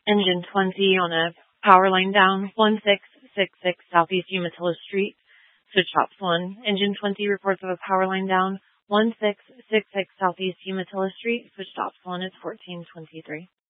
Engine 20 on a power line down, 1666 Southeast Umatilla Street. Switch ops 1. Engine 20 reports of a power line down, 1666 Southeast Umatilla Street. Switch ops 1 is 1423.